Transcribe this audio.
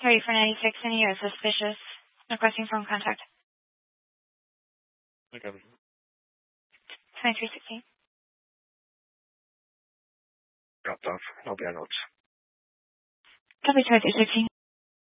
Ready for 96, any are suspicious. Requesting phone contact. Okay. 2316. Dropped off. I'll be on notes. Copy 2316.